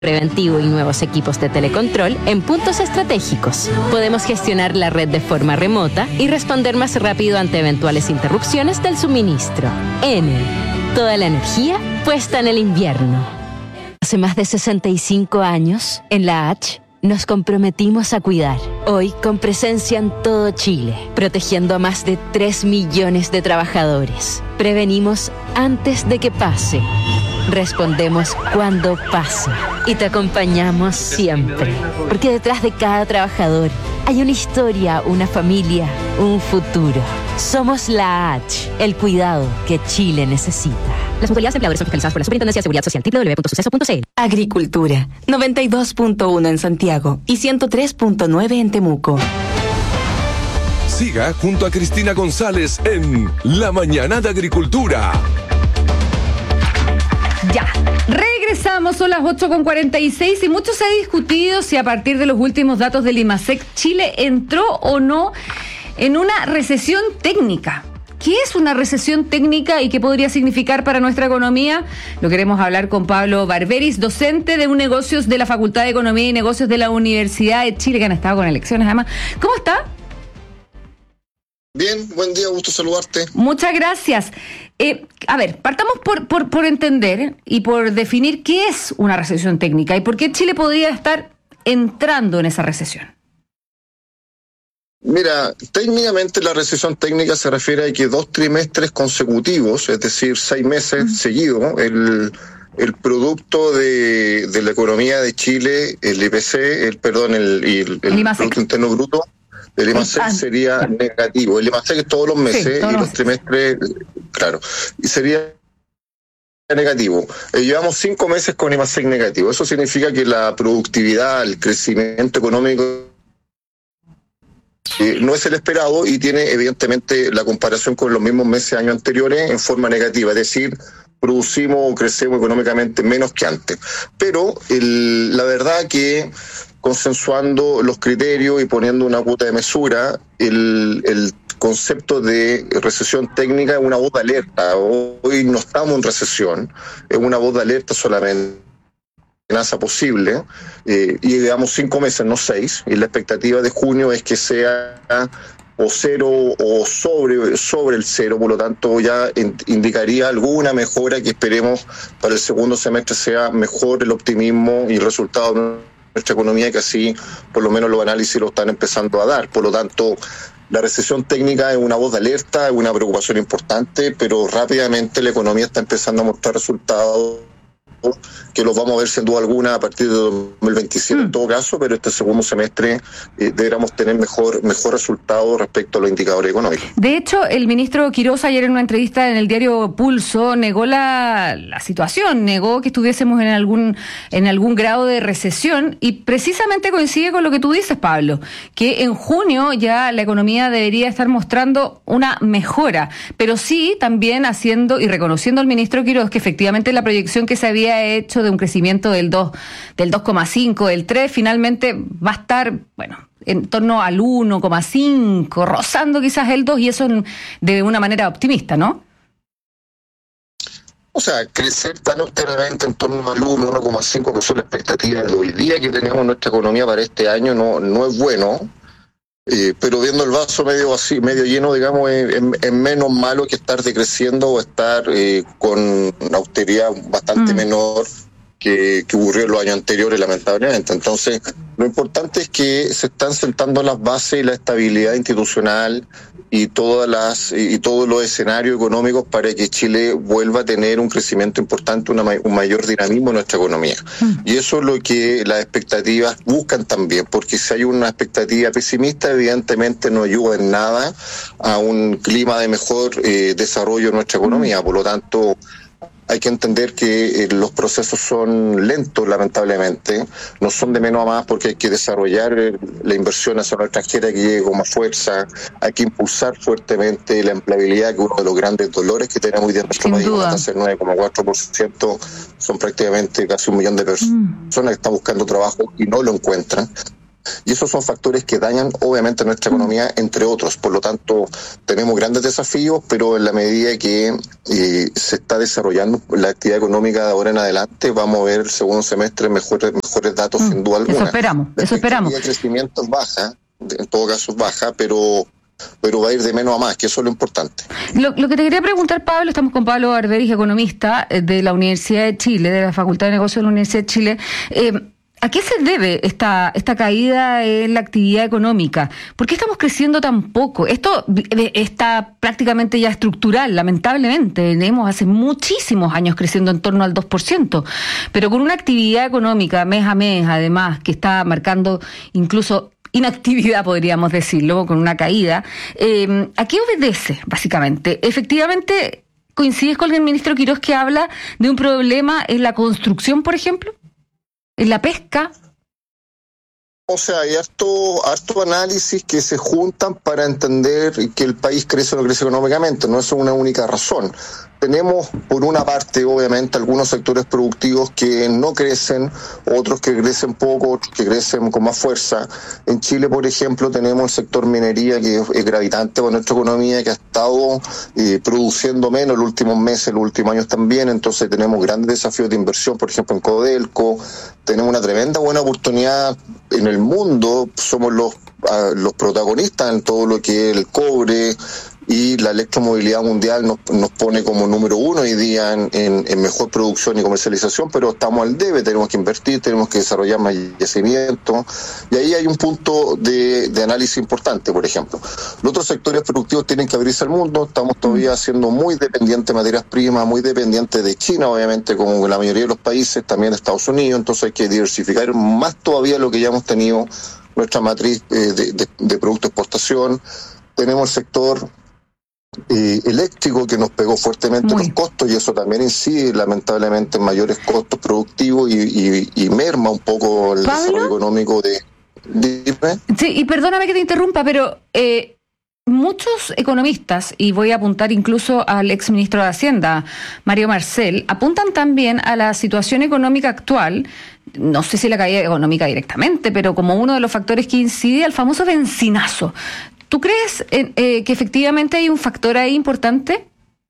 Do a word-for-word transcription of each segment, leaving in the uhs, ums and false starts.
preventivo y nuevos equipos de telecontrol en puntos estratégicos. Podemos gestionar la red de forma remota y responder más rápido ante eventuales interrupciones del suministro. Enel, toda la energía puesta en el invierno. Hace más de sesenta y cinco años, en la H, nos comprometimos a cuidar. Hoy, con presencia en todo Chile, protegiendo a más de tres millones de trabajadores. Prevenimos antes de que pase. Respondemos cuando pasa y te acompañamos siempre, porque detrás de cada trabajador hay una historia, una familia, un futuro. Somos la H, el cuidado que Chile necesita. Las mutualidades de empleadores son fiscalizadas por la Superintendencia de Seguridad Social, doble u doble u doble u punto suceso punto c l. Agricultura, noventa y dos punto uno en Santiago y ciento tres punto nueve en Temuco. Siga junto a Cristina González en La Mañana de Agricultura. Ya, regresamos, son las ocho con cuarenta y seis y mucho se ha discutido si a partir de los últimos datos del IMASEC Chile entró o no en una recesión técnica. ¿Qué es una recesión técnica y qué podría significar para nuestra economía? Lo queremos hablar con Pablo Barberis, docente de negocios de la Facultad de Economía y Negocios de la Universidad de Chile, que han estado con elecciones además. ¿Cómo está? Bien, buen día, gusto saludarte. Muchas gracias. Eh, a ver, partamos por, por, por entender y por definir qué es una recesión técnica y por qué Chile podría estar entrando en esa recesión. Mira, técnicamente la recesión técnica se refiere a que dos trimestres consecutivos, es decir, seis meses uh-huh. seguidos, el, el producto de, de la economía de Chile, el I P C, el perdón, el, el, el, el Producto Interno Bruto, el IMASEC ah, sería ah, negativo. El IMASEC es todos los meses sí, todos y los trimestres, claro, y sería negativo. Eh, llevamos cinco meses con IMASEC negativo. Eso significa que la productividad, el crecimiento económico eh, no es el esperado y tiene evidentemente la comparación con los mismos meses años anteriores en forma negativa, es decir, producimos o crecemos económicamente menos que antes. Pero el, la verdad que consensuando los criterios y poniendo una cuota de mesura, el, el concepto de recesión técnica es una voz de alerta. Hoy no estamos en recesión, es una voz de alerta solamente, amenaza posible, eh, y llevamos cinco meses, no seis, y la expectativa de junio es que sea o cero o sobre, sobre el cero, por lo tanto ya in, indicaría alguna mejora que esperemos para el segundo semestre sea mejor el optimismo y el resultado de nuestra economía, que así por lo menos los análisis lo están empezando a dar. Por lo tanto, la recesión técnica es una voz de alerta, es una preocupación importante, pero rápidamente la economía está empezando a mostrar resultados que los vamos a ver sin duda alguna a partir de dos mil veintisiete mm. en todo caso, pero este segundo semestre eh, deberíamos tener mejor mejor resultado respecto a los indicadores económicos. De hecho, el ministro Quirós ayer en una entrevista en el diario Pulso negó la, la situación, negó que estuviésemos en algún en algún grado de recesión y precisamente coincide con lo que tú dices, Pablo, que en junio ya la economía debería estar mostrando una mejora, pero sí también haciendo y reconociendo al ministro Quirós que efectivamente la proyección que se había hecho de un crecimiento del dos, del dos coma cinco, del tres, finalmente va a estar, bueno, en torno al uno coma cinco, rozando quizás el dos, y eso de una manera optimista, ¿no? O sea, crecer tan austeramente en torno al uno, uno coma cinco, que son las expectativas de hoy día que tenemos en nuestra economía para este año, no, no es bueno. Eh, pero viendo el vaso medio así, medio lleno, digamos, es, es, es menos malo que estar decreciendo o estar eh, con una austeridad bastante mm. menor que, que ocurrió en los años anteriores, lamentablemente. Entonces, lo importante es que se están sentando las bases y la estabilidad institucional y todas las y todos los escenarios económicos para que Chile vuelva a tener un crecimiento importante, una, un mayor dinamismo en nuestra economía. Mm. Y eso es lo que las expectativas buscan también, porque si hay una expectativa pesimista, evidentemente no ayuda en nada a un clima de mejor eh, desarrollo en nuestra economía. Por lo tanto, hay que entender que eh, los procesos son lentos, lamentablemente, no son de menos a más, porque hay que desarrollar eh, la inversión nacional extranjera que llegue con más fuerza, hay que impulsar fuertemente la empleabilidad, que es uno de los grandes dolores que tenemos hoy día en nuestro país, una tasa del nueve coma cuatro por ciento, son prácticamente casi un millón de personas mm. que están buscando trabajo y no lo encuentran. y esos son factores que dañan obviamente nuestra economía, entre otros. Por lo tanto, tenemos grandes desafíos, pero en la medida que eh, se está desarrollando la actividad económica de ahora en adelante, vamos a ver el segundo semestre mejores, mejores datos, mm, sin duda alguna. Eso esperamos, eso esperamos. El crecimiento es baja, en todo caso es baja, pero... pero va a ir de menos a más, que eso es lo importante. Lo, lo que te quería preguntar, Pablo, estamos con Pablo Barberich, economista de la Universidad de Chile, de la Facultad de Negocios de la Universidad de Chile. Eh, ¿A qué se debe esta esta caída en la actividad económica? ¿Por qué estamos creciendo tan poco? Esto está prácticamente ya estructural, lamentablemente. Tenemos hace muchísimos años creciendo en torno al dos por ciento, pero con una actividad económica mes a mes, además, que está marcando incluso inactividad, podríamos decirlo, con una caída. Eh, ¿A qué obedece, básicamente? Efectivamente, ¿coincides con el ministro Quirós que habla de un problema en la construcción, por ejemplo? ¿En la pesca? O sea, hay harto, harto análisis que se juntan para entender que el país crece o no crece económicamente, no es una única razón. Tenemos, por una parte, obviamente, algunos sectores productivos que no crecen, otros que crecen poco, otros que crecen con más fuerza. En Chile, por ejemplo, tenemos el sector minería, que es gravitante para nuestra economía, que ha estado eh, produciendo menos los últimos meses, los últimos años también. Entonces tenemos grandes desafíos de inversión, por ejemplo, en Codelco. Tenemos una tremenda buena oportunidad en el mundo. Somos los, uh, los protagonistas en todo lo que es el cobre, y la electromovilidad mundial nos, nos pone como número uno hoy día en, en, en mejor producción y comercialización, pero estamos al debe, tenemos que invertir, tenemos que desarrollar más yacimientos, y ahí hay un punto de, de análisis importante, por ejemplo. Los otros sectores productivos tienen que abrirse al mundo, estamos todavía siendo muy dependientes de materias primas, muy dependientes de China, obviamente, como la mayoría de los países, también de Estados Unidos, entonces hay que diversificar más todavía lo que ya hemos tenido, nuestra matriz eh, de, de, de producto de exportación. Tenemos el sector Eh, eléctrico, que nos pegó fuertemente Muy. los costos, y eso también incide lamentablemente en mayores costos productivos y, y, y merma un poco el ¿Pablo? desarrollo económico de... Dime. Sí, y perdóname que te interrumpa, pero eh, muchos economistas, y voy a apuntar incluso al exministro de Hacienda, Mario Marcel, apuntan también a la situación económica actual, no sé si la caída económica directamente, pero como uno de los factores que incide al famoso bencinazo. ¿Tú crees eh, eh, que efectivamente hay un factor ahí importante?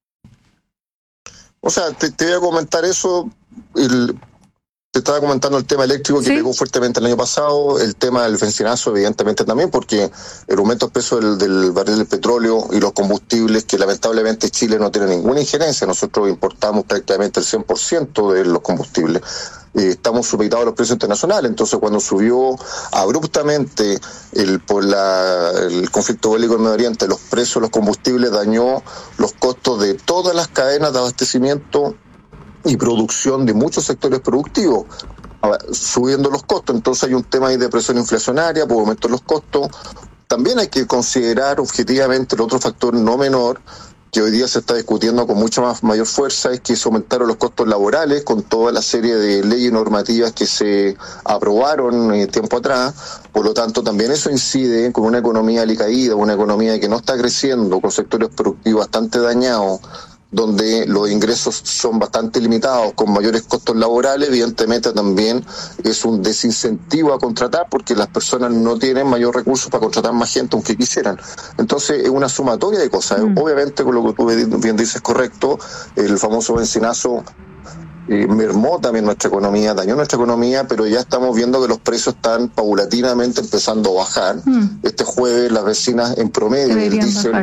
O sea, te, te voy a comentar eso. El, te estaba comentando el tema eléctrico que ¿Sí? pegó fuertemente el año pasado, el tema del bencinazo evidentemente también, porque el aumento del precio del, del barril del petróleo y los combustibles, que lamentablemente Chile no tiene ninguna injerencia, nosotros importamos prácticamente el cien por ciento de los combustibles. Eh, estamos supeditados a los precios internacionales, entonces cuando subió abruptamente el por la el conflicto bélico en Medio Oriente, los precios de los combustibles dañó los costos de todas las cadenas de abastecimiento y producción de muchos sectores productivos, subiendo los costos. Entonces hay un tema ahí de presión inflacionaria por aumento de los costos. También hay que considerar objetivamente el otro factor no menor, que hoy día se está discutiendo con mucha más mayor fuerza, es que se aumentaron los costos laborales con toda la serie de leyes y normativas que se aprobaron eh, tiempo atrás. Por lo tanto, también eso incide con una economía alicaída, una economía que no está creciendo, con sectores productivos bastante dañados, donde los ingresos son bastante limitados, con mayores costos laborales. Evidentemente también es un desincentivo a contratar, porque las personas no tienen mayor recursos para contratar más gente aunque quisieran. Entonces es una sumatoria de cosas. Mm. Obviamente, con lo que tú bien dices correcto, el famoso bencinazo eh, mermó también nuestra economía, dañó nuestra economía, pero ya estamos viendo que los precios están paulatinamente empezando a bajar. Mm. Este jueves las vecinas en promedio del diésel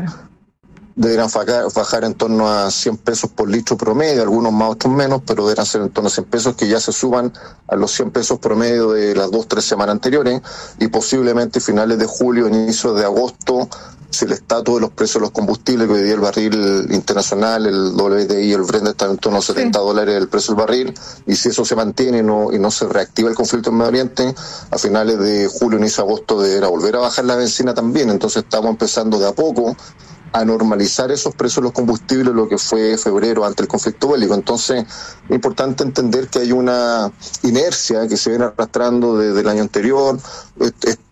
deberán bajar, bajar en torno a cien pesos por litro promedio, algunos más, otros menos, pero deberán ser en torno a cien pesos, que ya se suban a los cien pesos promedio de las dos, tres semanas anteriores, y posiblemente finales de julio, inicios de agosto, si el estatus de los precios de los combustibles, que hoy día el barril internacional, el W T I, el Brent están en torno a setenta sí. dólares el precio del barril, y si eso se mantiene y no, y no se reactiva el conflicto en Medio Oriente, a finales de julio, inicio de agosto deberá volver a bajar la benzina también. Entonces estamos empezando de a poco a normalizar esos precios de los combustibles, lo que fue febrero ante el conflicto bélico. Entonces es importante entender que hay una inercia que se viene arrastrando desde el año anterior. Esto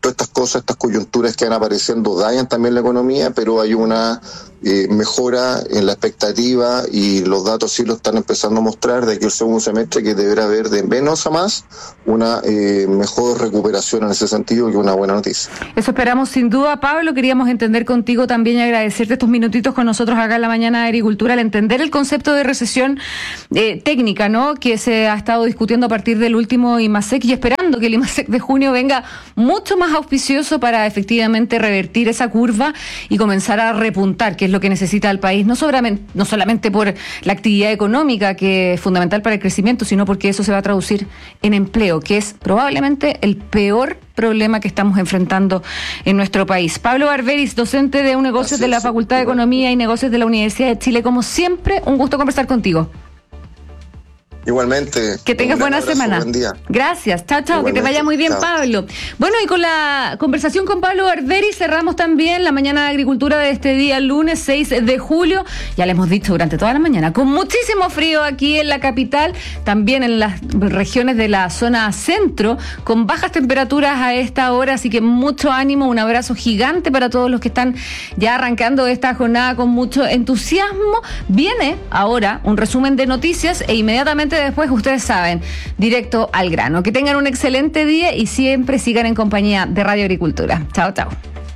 todas estas cosas, estas coyunturas que van apareciendo dañan también la economía, pero hay una eh, mejora en la expectativa y los datos sí lo están empezando a mostrar de que el segundo semestre que deberá haber de menos a más una eh, mejor recuperación en ese sentido, que una buena noticia. Eso esperamos sin duda, Pablo. Queríamos entender contigo también y agradecerte estos minutitos con nosotros acá en la Mañana de Agricultura, al entender el concepto de recesión eh, técnica, ¿no?, que se ha estado discutiendo a partir del último IMASEC, y esperando que el IMASEC de junio venga mucho más auspicioso para efectivamente revertir esa curva y comenzar a repuntar, que es lo que necesita el país, no solamente, no solamente por la actividad económica, que es fundamental para el crecimiento, sino porque eso se va a traducir en empleo, que es probablemente el peor problema que estamos enfrentando en nuestro país. Pablo Barberis, docente de negocios de la Facultad de Economía y Negocios de la Universidad de Chile, como siempre, un gusto conversar contigo. Igualmente. Que tengas buena abrazo, semana. Buen día. Gracias. Chao, chao. Igualmente. Que te vaya muy bien, chao. Pablo. Bueno, y con la conversación con Pablo Barberi cerramos también la Mañana de Agricultura de este día, lunes seis de julio. Ya le hemos dicho durante toda la mañana, con muchísimo frío aquí en la capital, también en las regiones de la zona centro, con bajas temperaturas a esta hora, así que mucho ánimo, un abrazo gigante para todos los que están ya arrancando esta jornada con mucho entusiasmo. Viene ahora un resumen de noticias e inmediatamente después, ustedes saben, directo al grano. Que tengan un excelente día y siempre sigan en compañía de Radio Agricultura. Chao, chao.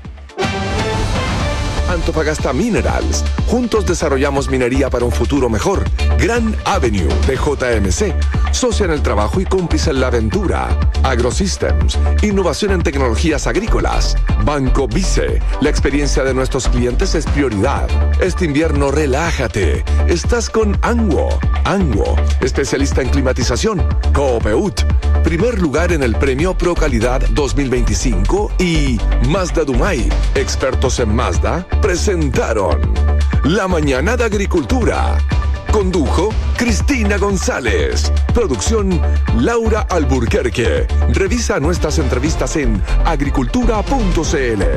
Antofagasta Minerals. Juntos desarrollamos minería para un futuro mejor. Gran Avenue de J M C. Socia en el trabajo y cómplice en la aventura. AgroSystems. Innovación en tecnologías agrícolas. Banco Vice. La experiencia de nuestros clientes es prioridad. Este invierno relájate. Estás con Anguo. Anguo. Especialista en climatización. Coopeut. Primer lugar en el premio Pro Calidad dos mil veinticinco. Y Mazda Dumay. Expertos en Mazda presentaron La Mañana de Agricultura. Condujo Cristina González. Producción Laura Alburquerque. Revisa nuestras entrevistas en agricultura punto c l.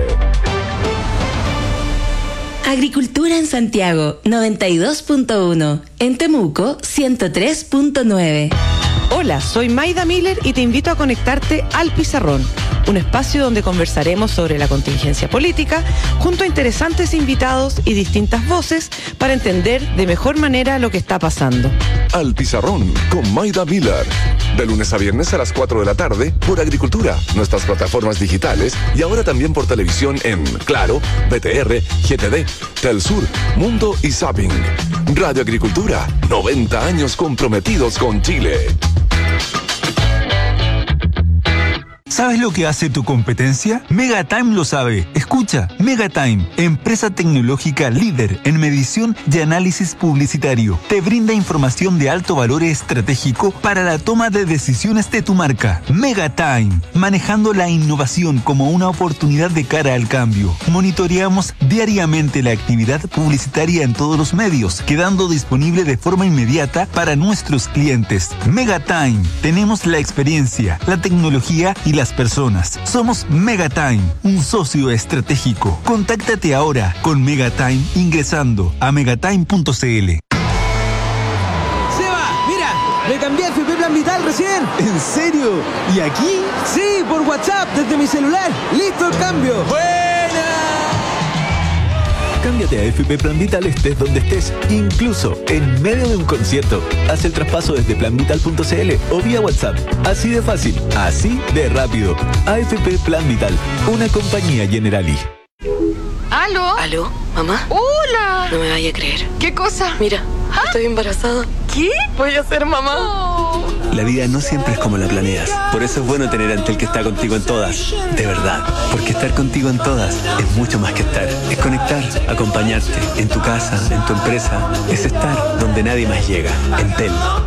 Agricultura en Santiago noventa y dos punto uno, en Temuco ciento tres punto nueve. Hola, soy Maida Miller y te invito a conectarte al Pizarrón, un espacio donde conversaremos sobre la contingencia política junto a interesantes invitados y distintas voces para entender de mejor manera lo que está pasando. Al Pizarrón con Maida Miller. De lunes a viernes a las cuatro de la tarde por Agricultura, nuestras plataformas digitales y ahora también por televisión en Claro, B T R, G T D, Telsur, Mundo y Zapping. Radio Agricultura, noventa años comprometidos con Chile. ¿Sabes lo que hace tu competencia? Megatime lo sabe. Escucha, Megatime, empresa tecnológica líder en medición y análisis publicitario, te brinda información de alto valor estratégico para la toma de decisiones de tu marca. Megatime, manejando la innovación como una oportunidad de cara al cambio. Monitoreamos diariamente la actividad publicitaria en todos los medios, quedando disponible de forma inmediata para nuestros clientes. Megatime, tenemos la experiencia, la tecnología y la personas. Somos Megatime, un socio estratégico. Contáctate ahora con Megatime ingresando a megatime punto c l. Seba, mira, me cambié a F P Plan Vital recién. ¿En serio? ¿Y aquí? Sí, por WhatsApp, desde mi celular. ¡Listo el cambio! ¡Buena! Cámbiate a F P Plan Vital estés donde estés, incluso en medio de un concierto. Haz el traspaso desde plan vital punto c l o vía WhatsApp. Así de fácil, así de rápido. A F P Plan Vital, una compañía Generali. ¿Aló? ¿Aló? ¿Mamá? ¡Hola! No me vaya a creer. ¿Qué cosa? Mira, ¿Ah? estoy embarazada. ¿Qué? Voy a ser mamá. Oh. La vida no siempre es como la planeas. Por eso es bueno tener a Entel que está contigo en todas. De verdad. Porque estar contigo en todas es mucho más que estar. Es conectar, acompañarte. En tu casa, en tu empresa. Es estar donde nadie más llega. Entel.